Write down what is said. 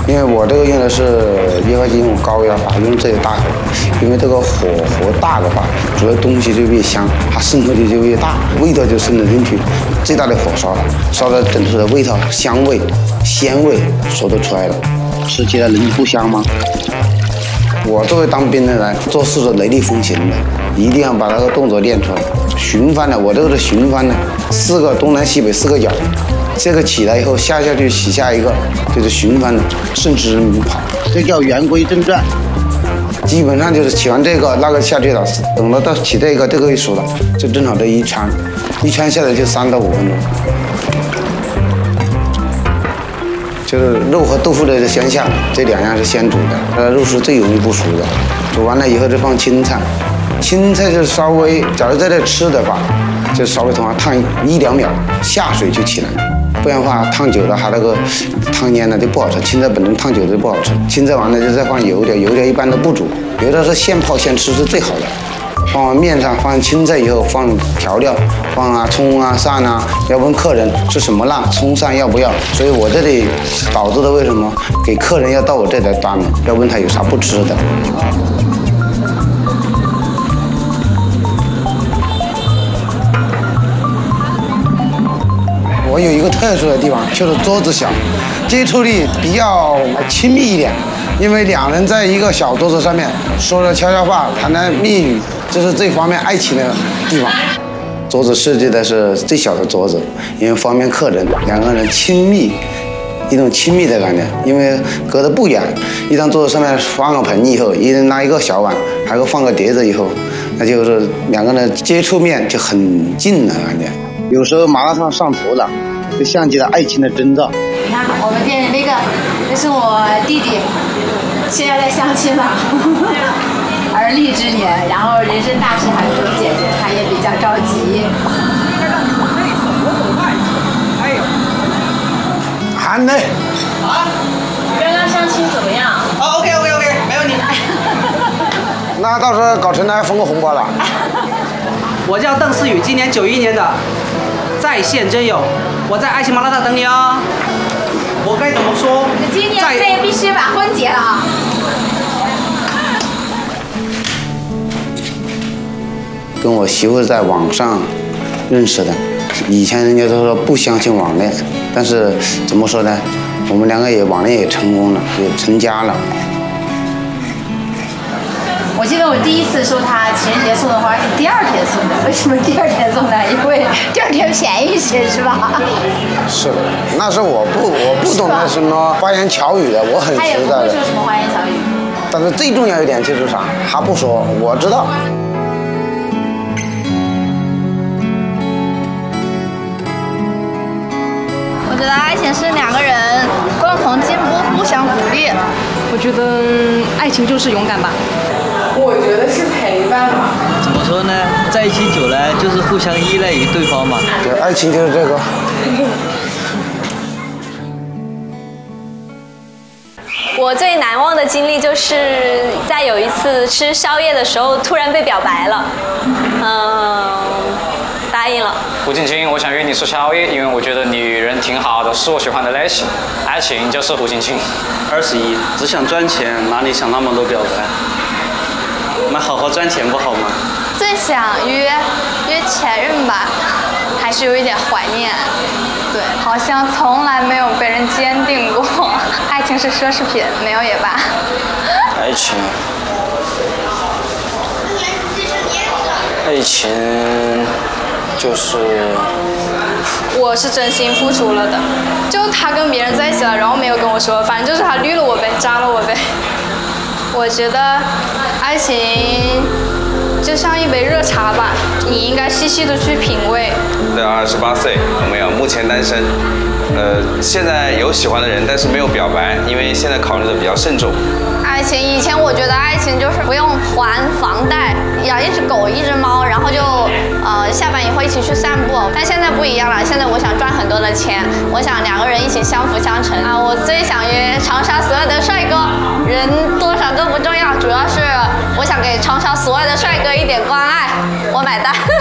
因为我这个用的是1块钱高压法，用这些大火，因为这个火大的话，煮的东西就越香，它渗透力就越大，味道就渗透进去。最大的火烧它，烧的整出的味道、香味、鲜味说得出来了，吃起来能不香吗？我作为当兵的人，做事是雷厉风行的，一定要把那个动作练出来。循环的，我这个是循环的，4个东南西北4个角。这个起来以后下去洗下一个，就是循环的，顺时针跑，这叫圆规正转。基本上就是起完这个那个下去了，等到起这个一熟了，就正好这一圈下来就3到5分钟。就是肉和豆腐的先下，这2样是先煮的，肉是最容易不熟的。煮完了以后就放青菜，青菜是稍微，假如在这吃的话，就稍微从它烫1-2秒，下水就起来。不然的话，烫久了它那个汤蔫了就不好吃。青菜本身烫久了就不好吃。青菜完了就再放油条，油条一般都不煮，油条是现泡现吃是最好的。放完面上，放青菜以后放调料，放葱蒜要问客人吃什么辣，葱蒜要不要。所以我这里导致的为什么给客人要到我这里来端呢？要问他有啥不吃的。我有一个特殊的地方，就是桌子小，接触力比较亲密一点，因为2人在一个小桌子上面说着悄悄话，谈谈蜜语，这是最方便爱情的地方。桌子设计的是最小的桌子，因为方便客人2个人亲密，一种亲密的感觉。因为隔得不远，一张桌子上面放个盆以后，一人拿一个小碗，还有放个碟子以后，那就是2个人接触面就很近了感觉。有时候麻辣烫上头了，就像极了爱情的征兆。 你看我们店那个，这是我弟弟，现在在相亲了，而立之年，然后人生大事还不如姐姐，他也比较着急。 韩磊， 刚刚相亲怎么样 ？OK，没问题。 那到时候搞成了还分个红包了。 我叫邓思雨，今年91年的，在线真有，我在爱情麻辣烫等你哦。我该怎么说？ 今年这必须把婚结了啊！ 跟我媳妇在网上认识的，以前人家都说不相信网恋，但是怎么说呢？我们2个也网恋也成功了，也成家了。 我记得我第一次收他情人节送的花是第2天送的，为什么第2天送呢？因为第2天便宜些，是吧？ 是，那是我不懂得什么花言巧语的，我很实在的。他也不会说什么花言巧语。 但是最重要一点就是啥？他不说，我知道。 我觉得爱情是2个人共同进步，互相鼓励。 我觉得爱情就是勇敢吧。 我觉得是陪伴吧。 怎么说呢？在一起久了就是互相依赖于对方嘛。 对，爱情就是这个。 我最难忘的经历就是在有一次吃宵夜的时候，突然被表白了。答应了。 胡静静，我想约你吃宵夜，因为我觉得你人挺好的，是我喜欢的类型。爱情就是胡静静。 21，只想赚钱，哪里想那么多表白？我们好好赚钱不好吗？ 最想约前任吧，还是有一点怀念。对，好像从来没有被人坚定过。爱情是奢侈品，没有也罢。 爱情就是…… 我是真心付出了的，就他跟别人在一起了，然后没有跟我说，反正就是他绿了我呗，渣了我呗。我觉得爱情就像一杯热茶吧，你应该细细的去品味。 28岁，我们目前单身。现在有喜欢的人，但是没有表白，因为现在考虑的比较慎重。 爱情以前我觉得爱情就是不用还房贷，养一只狗一只猫，然后就下班以后一起去散步。但现在不一样了，现在我想赚很多的钱，我想2个人一起相辅相成啊！我最想约长沙所有的帅哥，人多少都不重要，主要是我想给长沙所有的帅哥一点关爱，我买单。